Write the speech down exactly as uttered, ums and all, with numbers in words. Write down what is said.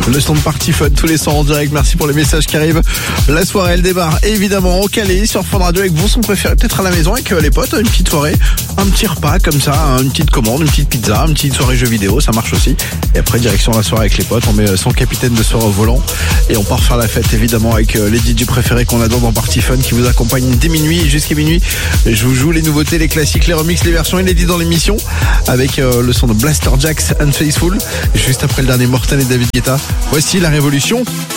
Le son de Party Fun tous les soirs en direct. Merci pour les messages qui arrivent. La soirée, elle démarre évidemment au Calais sur Fun Radio avec vos sons préférés, peut-être à la maison avec les potes, une petite soirée, un petit repas comme ça, une petite commande, une petite pizza, une petite soirée jeux vidéo, ça marche aussi. Et après direction la soirée avec les potes, on met son capitaine de soirée au volant et on part faire la fête évidemment avec les D J préférés qu'on adore dans Party Fun qui vous accompagnent dès minuit jusqu'à minuit. Je vous joue les nouveautés, les classiques, les remixes, les versions inédites dans l'émission avec le son de Blaster Jaxx, Unfaithful, juste après le dernier Morten et David Guetta. Voici la révolution.